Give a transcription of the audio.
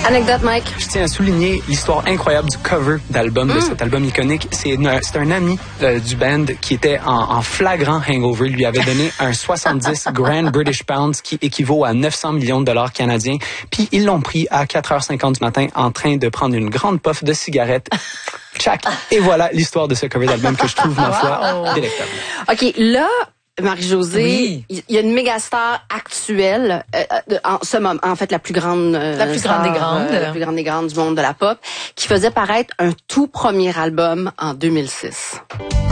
Anecdote, Mike. Je tiens à souligner l'histoire incroyable du cover d'album, de cet album iconique. C'est un ami du band qui était en flagrant hangover. Il lui avait donné un 70 Grand British Pounds qui équivaut à 900 millions de dollars canadiens. Puis ils l'ont pris à 4h50 du matin en train de prendre une grande puff de cigarette. Tchac! Et voilà l'histoire de ce cover d'album que je trouve, ma foi, délectable. OK, là, Marie-Josée, il y a une mégastar actuelle, en ce moment, en fait, la plus grande des grandes du monde de la pop, qui faisait paraître un tout premier album en 2006.